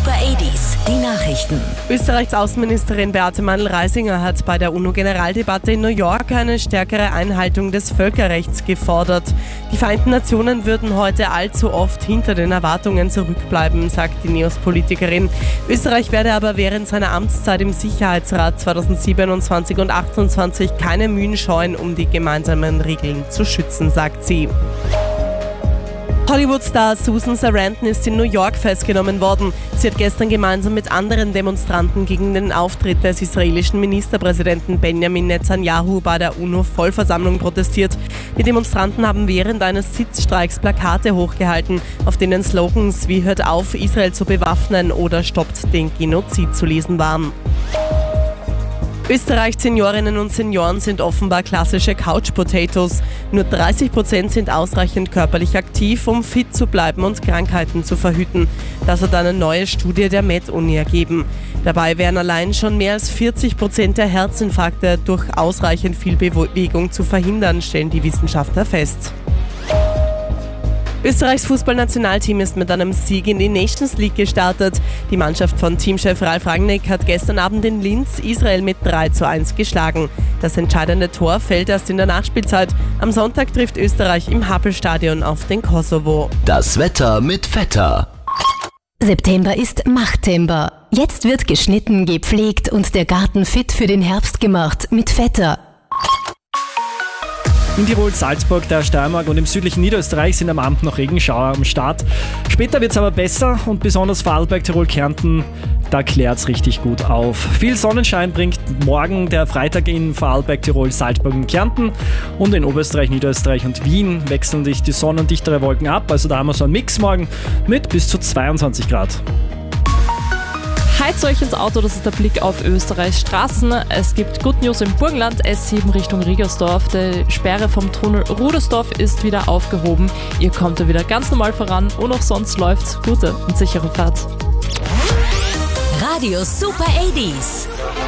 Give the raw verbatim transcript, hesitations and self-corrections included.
Super achtziger, die Nachrichten. Österreichs Außenministerin Beate Mandl-Reisinger hat bei der UNO-Generaldebatte in New York eine stärkere Einhaltung des Völkerrechts gefordert. Die Vereinten Nationen würden heute allzu oft hinter den Erwartungen zurückbleiben, sagt die Neos-Politikerin. Österreich werde aber während seiner Amtszeit im Sicherheitsrat zweitausendsiebenundzwanzig und achtundzwanzig keine Mühen scheuen, um die gemeinsamen Regeln zu schützen, sagt sie. Hollywood-Star Susan Sarandon ist in New York festgenommen worden. Sie hat gestern gemeinsam mit anderen Demonstranten gegen den Auftritt des israelischen Ministerpräsidenten Benjamin Netanyahu bei der UNO-Vollversammlung protestiert. Die Demonstranten haben während eines Sitzstreiks Plakate hochgehalten, auf denen Slogans wie „Hört auf, Israel zu bewaffnen" oder „Stoppt den Genozid" zu lesen waren. Österreichs Seniorinnen und Senioren sind offenbar klassische Couch-Potatoes. Nur dreißig Prozent sind ausreichend körperlich aktiv, um fit zu bleiben und Krankheiten zu verhüten. Das hat eine neue Studie der Med-Uni ergeben. Dabei wären allein schon mehr als vierzig Prozent der Herzinfarkte durch ausreichend viel Bewegung zu verhindern, stellen die Wissenschaftler fest. Österreichs Fußballnationalteam ist mit einem Sieg in die Nations League gestartet. Die Mannschaft von Teamchef Ralf Rangnick hat gestern Abend in Linz Israel mit drei zu eins geschlagen. Das entscheidende Tor fällt erst in der Nachspielzeit. Am Sonntag trifft Österreich im Happelstadion auf den Kosovo. Das Wetter mit Vetter. September ist Machttember. Jetzt wird geschnitten, gepflegt und der Garten fit für den Herbst gemacht mit Vetter. In Tirol, Salzburg, der Steiermark und im südlichen Niederösterreich sind am Abend noch Regenschauer am Start. Später wird es aber besser und besonders Vorarlberg, Tirol, Kärnten, da klärt es richtig gut auf. Viel Sonnenschein bringt morgen der Freitag in Vorarlberg, Tirol, Salzburg und Kärnten. Und in Oberösterreich, Niederösterreich und Wien wechseln sich die Sonne- und dichtere Wolken ab. Also da haben wir so einen Mix morgen mit bis zu zweiundzwanzig Grad. Heizt euch ins Auto, das ist der Blick auf Österreichs Straßen. Es gibt Good News im Burgenland, S sieben Richtung Riegersdorf. Die Sperre vom Tunnel Rudersdorf ist wieder aufgehoben. Ihr kommt da wieder ganz normal voran und auch sonst läuft's. Gute und sichere Fahrt. Radio Super achtziger.